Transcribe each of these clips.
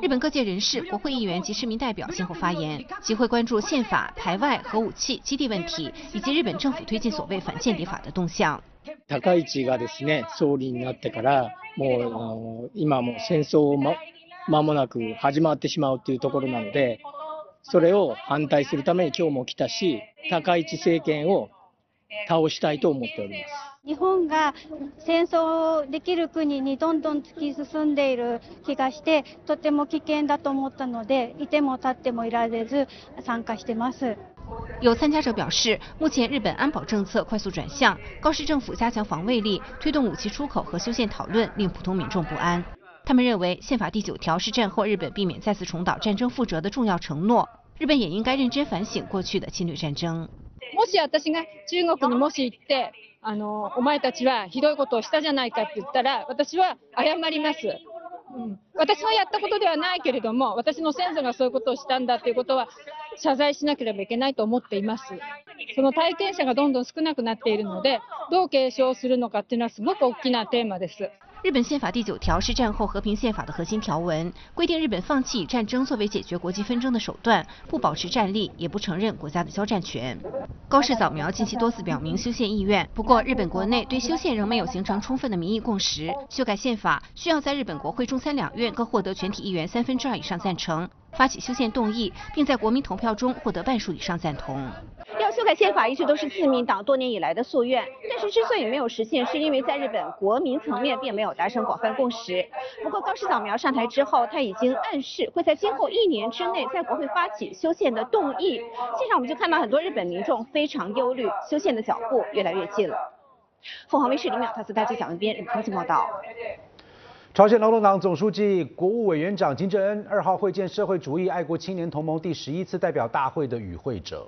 日本各界人士、国会议员及市民代表先后发言，集会关注宪法、排外、核武器、基地问题，以及日本政府推进所谓反间谍法的动向。 高市がですね、総理になってからもう今も戦争間もなく始まってしまうというところなので、それを反対するために今日も来たし、高市政権を倒したいと思っております。 日本が戦争できる国にどんどん突き進んでいる気がして、とても危険だと思ったので、いても立ってもいられず参加してます。 有参加者表示，目前日本安保政策快速转向，高市政府加强防卫力，推动武器出口和修宪讨论，令普通民众不安。他们认为，宪法第9条是战后日本避免再次重蹈战争覆辙的重要承诺，日本也应该认真反省过去的侵略战争。 もし私が中国にもし行って、お前たちはひどいことをしたじゃないかって言ったら、私は謝ります。私はやったことではないけれども、私の先祖がそういうことをしたんだということは謝罪しなければいけないと思っています。その体験者がどんどん少なくなっているので、どう継承するのかっていうのはすごく大きなテーマです。 日本宪法第9条是战后和平宪法的核心条文，规定日本放弃以战争作为解决国际纷争的手段，不保持战力，也不承认国家的交战权。高市早苗近期多次表明修宪意愿，不过日本国内对修宪仍没有形成充分的民意共识。修改宪法需要在日本国会中参两院各获得全体议员2/3以上赞成，发起修宪动议，并在国民投票中获得半数以上赞同。 要修改宪法一直都是自民党多年以来的夙愿，但是之所以没有实现，是因为在日本国民层面并没有达成广泛共识。不过高市早苗上台之后，他已经暗示会在今后1年之内在国会发起修宪的动议。现场我们就看到很多日本民众非常忧虑，修宪的脚步越来越近了。凤凰卫视李淼、特斯大记小文编日本通讯报道。 朝鲜劳动党总书记、国务委员长金正恩2号会见社会主义爱国青年同盟第11次代表大会的与会者。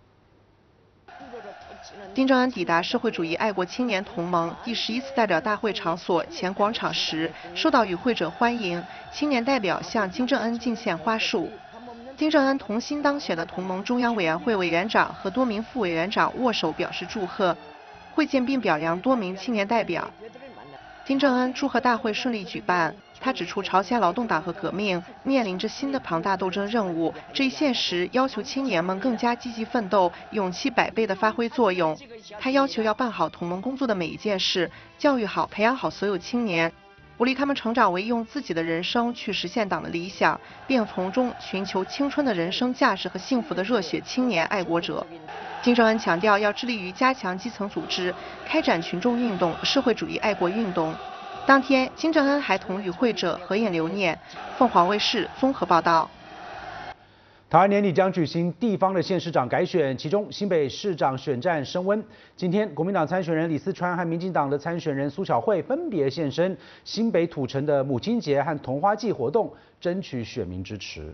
金正恩抵达社会主义爱国青年同盟第11次代表大会场所前广场时，受到与会者欢迎，青年代表向金正恩敬献花束。金正恩同新当选的同盟中央委员会委员长和多名副委员长握手表示祝贺，会见并表扬多名青年代表。金正恩祝贺大会顺利举办。他指出，朝鲜劳动党和革命面临着新的庞大斗争任务，这一现实要求青年们更加积极奋斗，勇气100倍地发挥作用。他要求要办好同盟工作的每一件事，教育好、培养好所有青年，鼓励他们成长为用自己的人生去实现党的理想，并从中寻求青春的人生价值和幸福的热血青年爱国者。金正恩强调，要致力于加强基层组织，开展群众运动、社会主义爱国运动。当天，金正恩还同与会者合影留念。凤凰卫视综合报道。 台湾年底将举行地方的县市长改选，其中新北市长选战升温。今天，国民党参选人李四川和民进党的参选人苏巧慧分别现身新北土城的母亲节和桐花季活动，争取选民支持。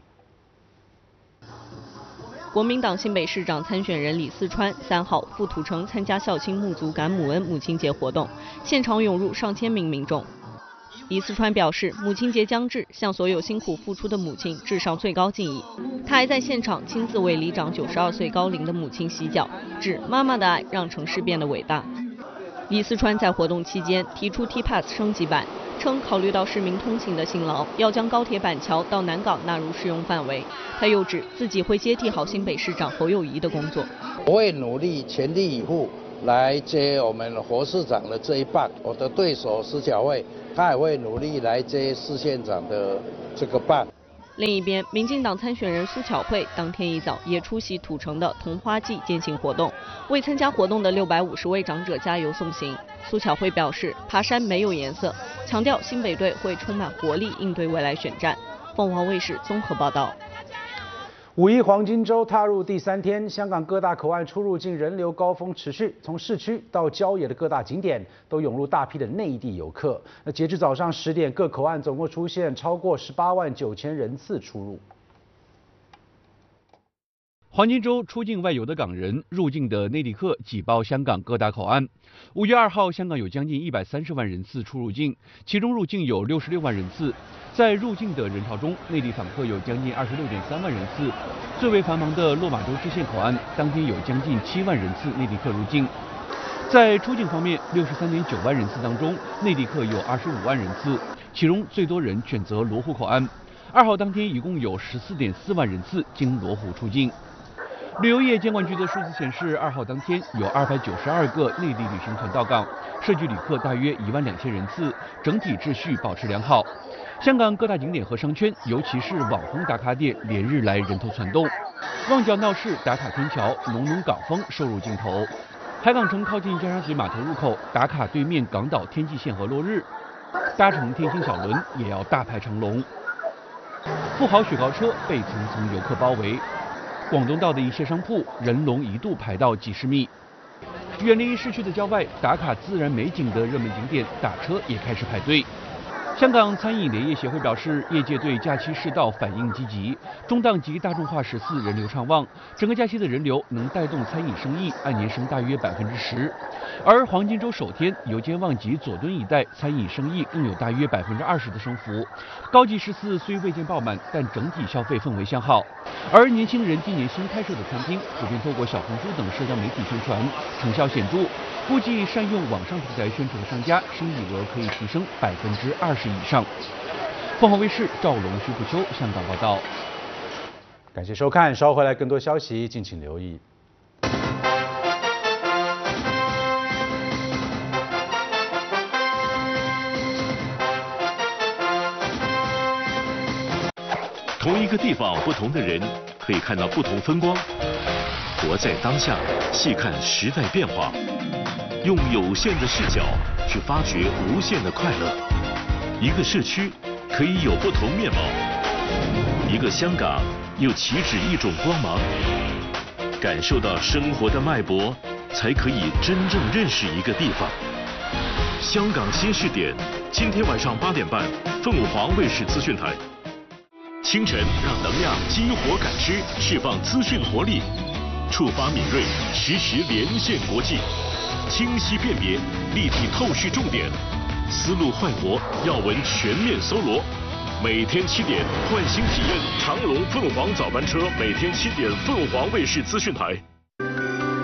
国民党新北市长参选人李四川3号赴土城参加孝亲睦族感母恩母亲节活动，现场涌入上千名民众。李四川表示，母亲节将至，向所有辛苦付出的母亲致上最高敬意。他还在现场亲自为里长92岁高龄的母亲洗脚，指妈妈的爱让城市变得伟大。李四川在活动期间提出 T-Pass 升级版，称考虑到市民通勤的辛劳，要将高铁板桥到南港纳入适用范围。他又指自己会接替好新北市长侯友宜的工作， 我会努力全力以赴来接我们侯市长的这一棒。我的对手施巧慧，他也会努力来接市县长的这个棒。 另一边，民进党参选人苏巧慧当天一早也出席土城的桐花季践行活动，为参加活动的650位长者加油送行。苏巧慧表示，爬山没有颜色，强调新北队会充满活力应对未来选战。凤凰卫视综合报道。 5·1黄金周踏入第3天，香港各大口岸出入境人流高峰持续，从市区到郊野的各大景点都涌入大批的内地游客。那截至早上10点，各口岸总共出现超过18万9千人次出入。 黄金周出境外游的港人、入境的内地客挤爆香港各大口岸。5月2号，香港有将近130万人次出入境，其中入境有66万人次。在入境的人潮中，内地访客有将近26.3万人次。最为繁忙的落马洲支线口岸，当天有将近7万人次内地客入境。在出境方面，63.9万人次当中，内地客有25万人次，其中最多人选择罗湖口岸。 2号当天一共有14.4万人次经罗湖出境。旅游业监管局的数字显示，2号当天有292个内地旅行团到港，涉及旅客大约12000人次，整体秩序保持良好。香港各大景点和商圈，尤其是网红打卡点，连日来人头攒动。旺角闹市打卡天桥，浓浓港风收入镜头。海港城靠近尖沙咀码头入口，打卡对面港岛天际线和落日。搭乘天星小轮也要大排长龙。富豪雪糕车被层层游客包围。广东道的一些商铺人龙一度排到几十米。远离市区的郊外，打卡自然美景的热门景点，打车也开始排队。香港餐饮联业协会表示，业界对假期市道反应积极，中档及大众化14人流畅旺，整个假期的人流能带动餐饮生意按年升大约10%。而黄金周首天，油尖旺及佐敦一带餐饮生意更有大约20%的升幅。高级14虽未见爆满，但整体消费氛围向好。而年轻人今年新开设的餐厅，普遍透过小红书等社交媒体宣传，成效显著。估计善用网上平台宣传的商家，生意额可以提升20%以上。凤凰卫视赵龙、徐福秋香港报道。 感谢收看，稍后回来更多消息，敬请留意。 同一个地方，不同的人可以看到不同风光。活在当下，细看时代变化，用有限的视角去发掘无限的快乐。一个社区可以有不同面貌，一个香港又岂止一种光芒？感受到生活的脉搏，才可以真正认识一个地方。香港新视点，今天晚上8点半，凤凰卫视资讯台。清晨让能量激活感知，释放资讯活力，触发敏锐，实时连线国际，清晰辨别，立体透视重点，思路快活，要闻全面搜罗。每天7点，换新体验长龙凤凰早班车，每天7点，凤凰卫视资讯台。